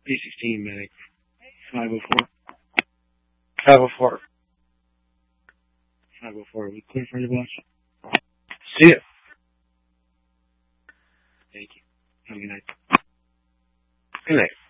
316 medic. 504. 504. 504. We clear for your watch? See ya. Thank you. Have a good night. Good night.